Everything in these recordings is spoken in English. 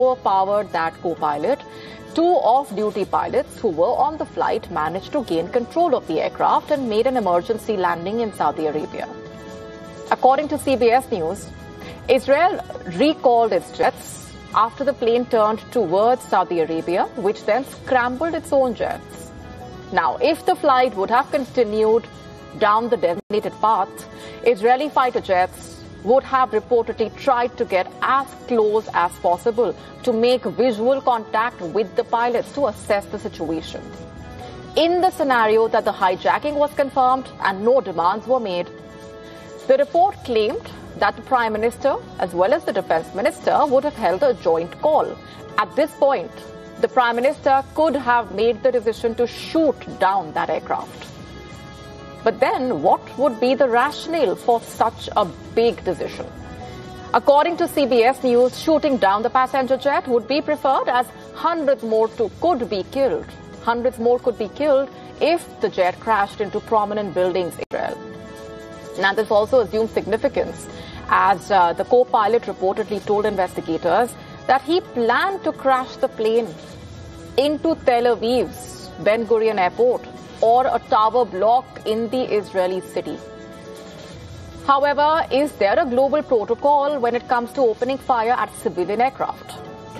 overpowered that co-pilot. Two off-duty pilots who were on the flight managed to gain control of the aircraft and made an emergency landing in Saudi Arabia. According to CBS News, Israel recalled its jets after the plane turned towards Saudi Arabia, which then scrambled its own jets. Now, if the flight would have continued down the designated path, Israeli fighter jets would have reportedly tried to get as close as possible to make visual contact with the pilots to assess the situation. In the scenario that the hijacking was confirmed and no demands were made, the report claimed that the Prime Minister as well as the Defence Minister would have held a joint call. At this point, the Prime Minister could have made the decision to shoot down that aircraft. But then, what would be the rationale for such a big decision? According to CBS News, shooting down the passenger jet would be preferred as hundreds more could be killed. Hundreds more could be killed if the jet crashed into prominent buildings in Israel. Now, this also assumes significance as the co-pilot reportedly told investigators that he planned to crash the plane into Tel Aviv's Ben Gurion Airport or a tower block in the Israeli city. However, is there a global protocol when it comes to opening fire at civilian aircraft?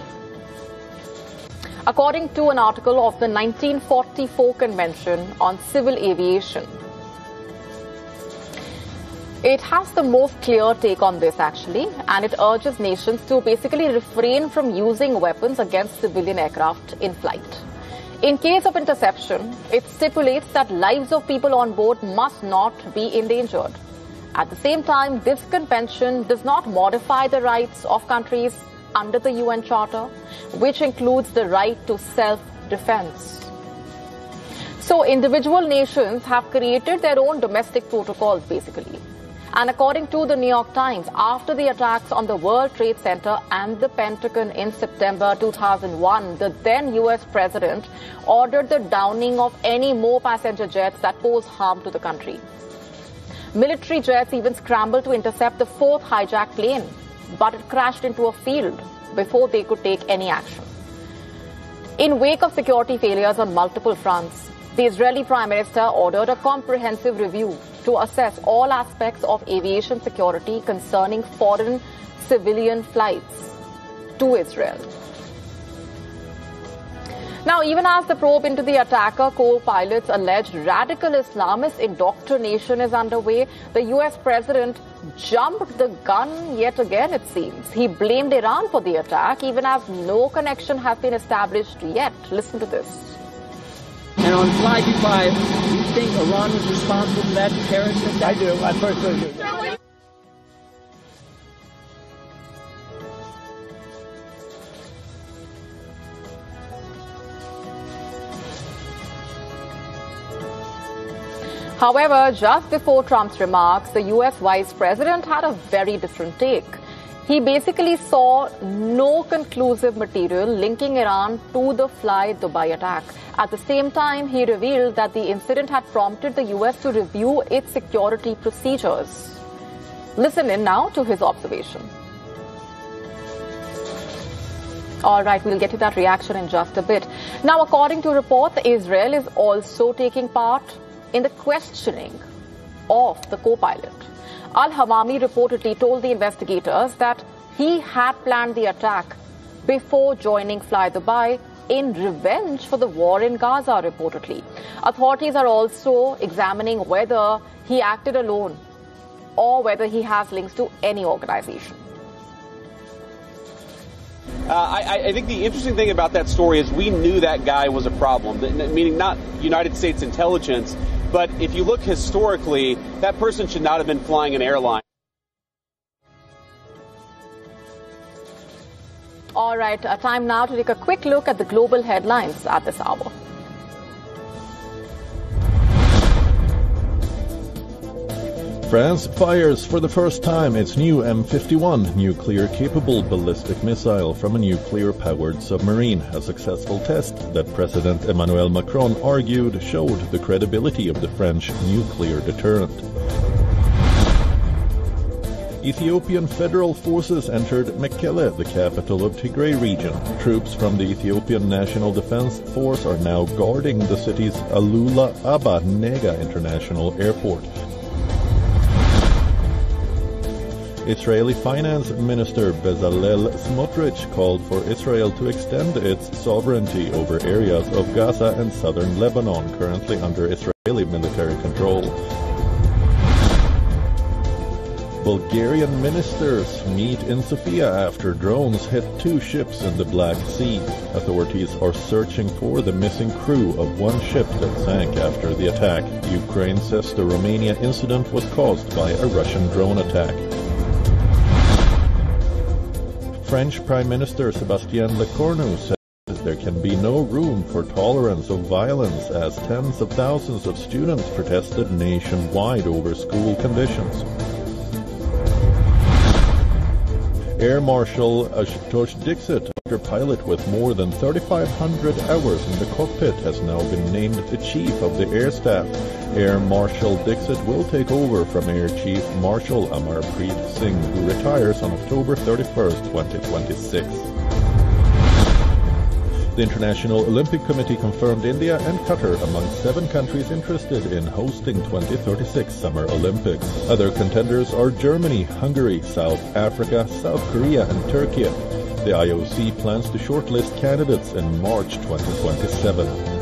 According to an article of the 1944 Convention on Civil Aviation, it has the most clear take on this actually, and it urges nations to basically refrain from using weapons against civilian aircraft in flight. In case of interception, it stipulates that lives of people on board must not be endangered. At the same time, this convention does not modify the rights of countries under the UN Charter, which includes the right to self-defense. So individual nations have created their own domestic protocols basically. And according to the New York Times, after the attacks on the World Trade Center and the Pentagon in September 2001, the then U.S. president ordered the downing of any more passenger jets that pose harm to the country. Military jets even scrambled to intercept the fourth hijacked plane, but it crashed into a field before they could take any action. In wake of security failures on multiple fronts, the Israeli Prime Minister ordered a comprehensive review to assess all aspects of aviation security concerning foreign civilian flights to Israel. Now, even as the probe into the attacker co-pilot's alleged radical Islamist indoctrination is underway, the U.S. president jumped the gun yet again, it seems. He blamed Iran for the attack, even as no connection has been established yet. Listen to this. And on Fly Dubai, do you think Iran was responsible for that terrorist attack? I do. I personally do. However, just before Trump's remarks, the U.S. Vice President had a very different take. He basically saw no conclusive material linking Iran to the Fly Dubai attack. At the same time, he revealed that the incident had prompted the U.S. to review its security procedures. Listen in now to his observation. All right, we'll get to that reaction in just a bit. Now, according to reports, Israel is also taking part in the questioning of the co-pilot. Al-Hamami reportedly told the investigators that he had planned the attack before joining Fly Dubai in revenge for the war in Gaza, reportedly. Authorities are also examining whether he acted alone or whether he has links to any organization. I think the interesting thing about that story is we knew that guy was a problem, meaning not United States intelligence, but if you look historically, that person should not have been flying an airline. All right, time now to take a quick look at the global headlines at this hour. France fires for the first time its new M51 nuclear-capable ballistic missile from a nuclear-powered submarine, a successful test that President Emmanuel Macron argued showed the credibility of the French nuclear deterrent. Ethiopian federal forces entered Mekelle, the capital of Tigray region. Troops from the Ethiopian National Defense Force are now guarding the city's Alula Abba Nega International Airport. Israeli Finance Minister Bezalel Smotrich called for Israel to extend its sovereignty over areas of Gaza and southern Lebanon currently under Israeli military control. Bulgarian ministers meet in Sofia after drones hit 2 ships in the Black Sea. Authorities are searching for the missing crew of one ship that sank after the attack. Ukraine says the Romania incident was caused by a Russian drone attack. French Prime Minister Sébastien Lecornu said there can be no room for tolerance of violence as tens of thousands of students protested nationwide over school conditions. Air Marshal Ashutosh Dixit, a pilot with more than 3,500 hours in the cockpit, has now been named the Chief of the Air Staff. Air Marshal Dixit will take over from Air Chief Marshal Amarpreet Singh, who retires on October 31st, 2026. The International Olympic Committee confirmed India and Qatar among 7 countries interested in hosting 2036 Summer Olympics. Other contenders are Germany, Hungary, South Africa, South Korea and Turkey. The IOC plans to shortlist candidates in March 2027.